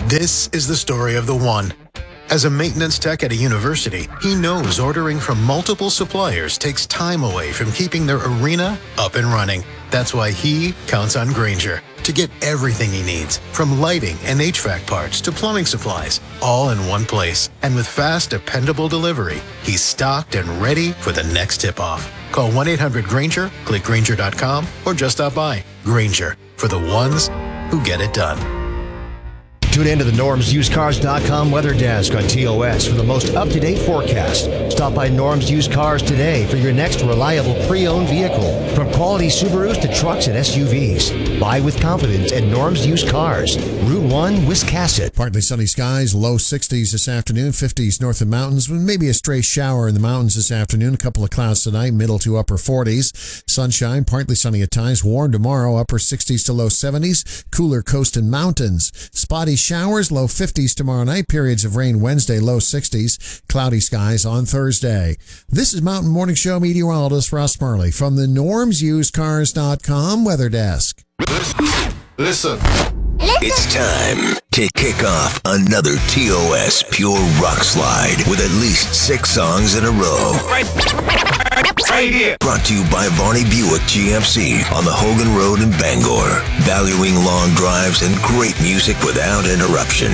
This is the story of the one. As a maintenance tech at a university, he knows ordering from multiple suppliers takes time away from keeping their arena up and running. That's why he counts on Grainger to get everything he needs, from lighting and HVAC parts to plumbing supplies, all in one place. And with fast, dependable delivery, he's stocked and ready for the next tip-off. Call 1-800-GRAINGER, click Grainger.com, or just stop by. Grainger, for the ones who get it done. Tune in to the NormsUsedCars.com weather desk on TOS for the most up-to-date forecast. Stop by Norm's Used Cars today for your next reliable pre-owned vehicle. From quality Subarus to trucks and SUVs. Buy with confidence at Norm's Used Cars. Route 1, Wiscasset. Partly sunny skies, low 60s this afternoon, 50s north of mountains, with maybe a stray shower in the mountains this afternoon. A couple of clouds tonight, middle to upper 40s. Sunshine, partly sunny at times. Warm tomorrow, upper 60s to low 70s. Cooler coast and mountains. Spotty showers, low 50s tomorrow night. Periods of rain Wednesday, low 60s. Cloudy skies on Thursday. This is Mountain Morning Show meteorologist Russ Murley from the NormsUsedCars.com weather desk. Listen. It's time to kick off another TOS Pure Rock Slide with at least 6 songs in a row. Right here. Brought to you by Varney Buick GMC on the Hogan Road in Bangor. Valuing long drives and great music without interruption.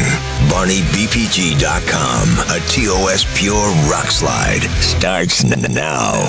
VarneyBPG.com. A TOS Pure Rock Slide starts now.